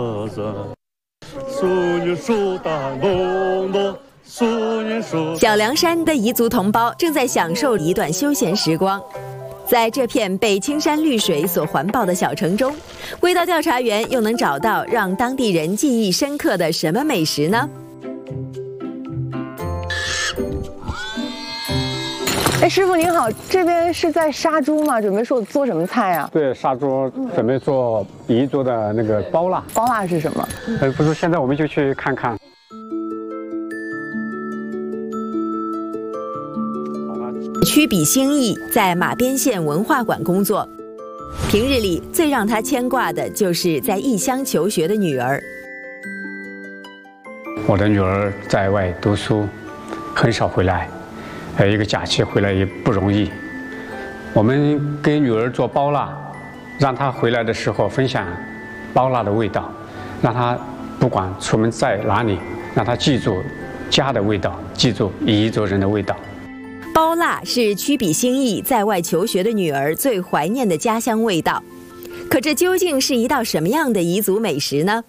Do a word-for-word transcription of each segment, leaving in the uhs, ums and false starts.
小凉山的彝族同胞正在享受一段休闲时光。在这片被青山绿水所环抱的小城中，味道调查员又能找到让当地人记忆深刻的什么美食呢？ 哎，师傅您好，这边是在杀猪吗？准备说做什么菜啊？ 对，杀猪准备做彝族的那个包腊。 包腊是什么？ 呃，不是，现在我们就去看看。 曲比兴义在马边县文化馆工作，平日里最让他牵挂的就是在异乡求学的女儿。 我的女儿在外读书，很少回来，呃，一个假期回来也不容易。我们给女儿做包腊，让她回来的时候分享包腊的味道，让她不管出门在哪里，让她记住家的味道，记住彝族人的味道。 包腊是曲比兴义在外求学的女儿最怀念的家乡味道，可这究竟是一道什么样的彝族美食呢？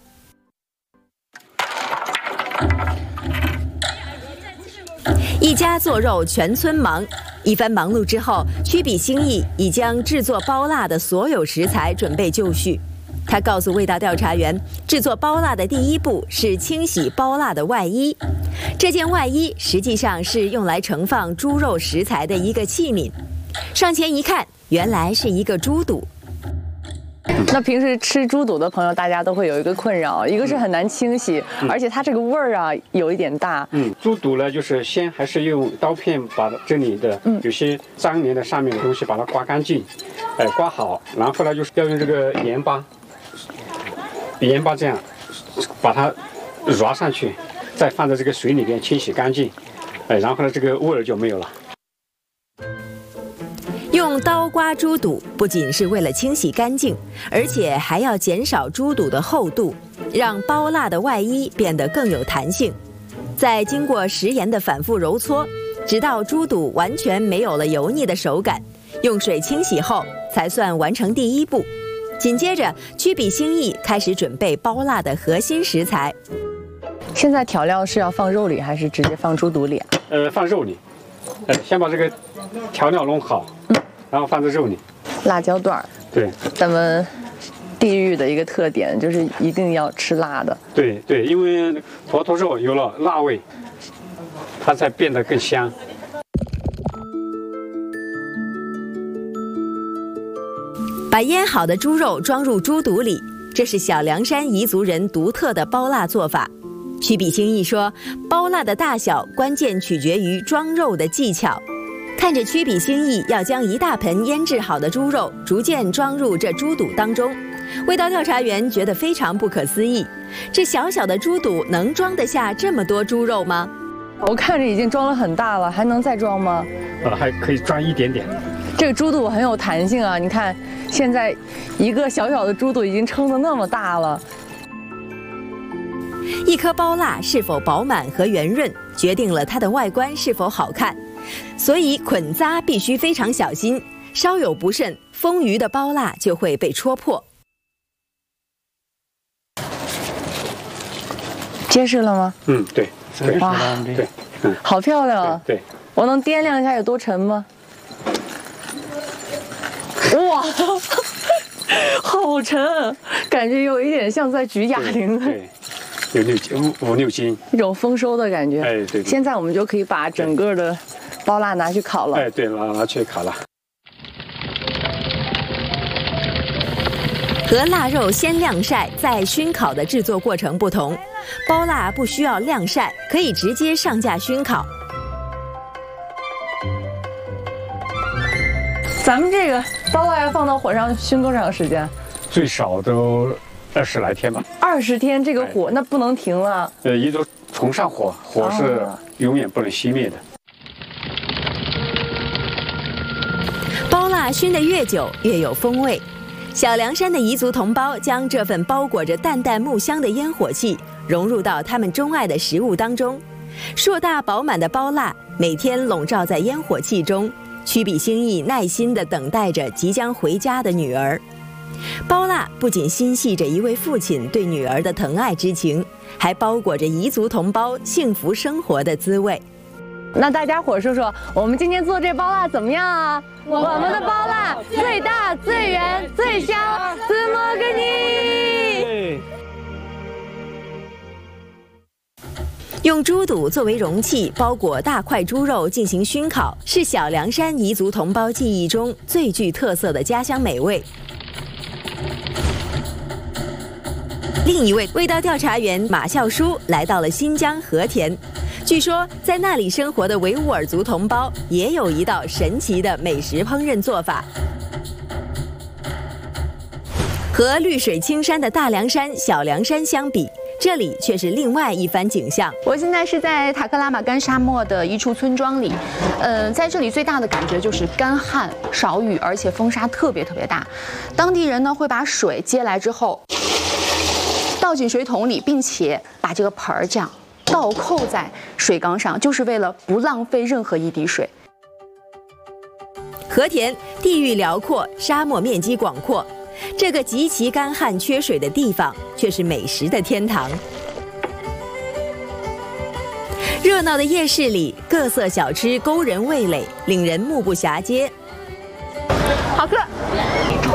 一家做肉全村忙，一番忙碌之后，曲比兴义已将制作包腊的所有食材准备就绪。他告诉味道调查员，制作包腊的第一步是清洗包腊的外衣。这件外衣实际上是用来盛放猪肉食材的一个器皿。上前一看，原来是一个猪肚。 那平时吃猪肚的朋友，大家都会有一个困扰，一个是很难清洗，嗯、而且它这个味儿啊有一点大。 嗯，猪肚呢，就是先还是用刀片把这里的有些粘连的上面的东西把它刮干净，哎、呃，刮好，然后呢就是要用这个盐巴。盐巴这样把它揉上去，再放在这个水里边清洗干净，哎，然后呢，这个味儿就没有了。 用刀刮猪肚不仅是为了清洗干净，而且还要减少猪肚的厚度，让包腊的外衣变得更有弹性。再经过食盐的反复揉搓，直到猪肚完全没有了油腻的手感，用水清洗后，才算完成第一步。紧接着，曲比兴义开始准备包腊的核心食材。 现在调料是要放肉里，还是直接放猪肚里啊？ 呃，放肉里。呃，先把这个调料弄好，嗯，然后放在肉里。 辣椒段儿。对。咱们地域的一个特点就是一定要吃辣的。 对对，因为坨坨肉有了辣味，它才变得更香。 把腌好的猪肉装入猪肚里，这是小凉山彝族人独特的包腊做法。曲比兴义说，包腊的大小关键取决于装肉的技巧。看着曲比兴义要将一大盆腌制好的猪肉逐渐装入这猪肚当中，味道调查员觉得非常不可思议。这小小的猪肚能装得下这么多猪肉吗？ 我看着已经装了很大了，还能再装吗？ 呃，还可以装一点点。 这个猪肚很有弹性啊，你看现在一个小小的猪肚已经撑得那么大了。 一颗包腊是否饱满和圆润，决定了它的外观是否好看，所以捆扎必须非常小心，稍有不慎，丰腴的包腊就会被戳破。 结实了吗？ 嗯，对，对， 哇， 对，嗯， 好漂亮啊！ 对，对我能掂量一下有多沉吗？哇，好沉，感觉有一点像在举哑铃。 对，有六斤，五六斤， 一种丰收的感觉。 哎，对，对。 现在我们就可以把整个的包腊拿去烤了。 哎，对，拿拿去烤了。 和腊肉先晾晒再熏烤的制作过程不同，包腊不需要晾晒，可以直接上架熏烤。 咱们这个包腊要放到火上熏多长时间？ 最少都二十来天吧。 二十天，这个火、哎、那不能停了。 呃，一直重上火，火是永远不能熄灭的。 包腊熏得越久，越有风味。小凉山的彝族同胞将这份包裹着淡淡木香的烟火气融入到他们钟爱的食物当中。硕大饱满的包腊每天笼罩在烟火气中。曲比兴义耐心地等待着即将回家的女儿。 包腊不仅心系着一位父亲对女儿的疼爱之情，还包裹着彝族同胞幸福生活的滋味。 那大家伙说说，我们今天做这包腊怎么样啊？我们的包腊最大、最圆、最香，怎么个你？ 用猪肚作为容器包裹大块猪肉进行熏烤，是小凉山彝族同胞记忆中最具特色的家乡美味。另一位味道调查员马孝书来到了新疆和田，据说在那里生活的维吾尔族同胞也有一道神奇的美食烹饪做法。和绿水青山的大凉山、小凉山相比，这里却是另外一番景象。 我现在是在塔克拉玛干沙漠的一处村庄里，呃，在这里最大的感觉就是干旱、少雨，而且风沙特别特别大。当地人呢会把水接来之后，倒进水桶里，并且把这个盆儿这样倒扣在水缸上，就是为了不浪费任何一滴水。 和田地域辽阔，沙漠面积广阔。这个极其干旱缺水的地方，却是美食的天堂。热闹的夜市里，各色小吃勾人味蕾，令人目不暇接。 好喝。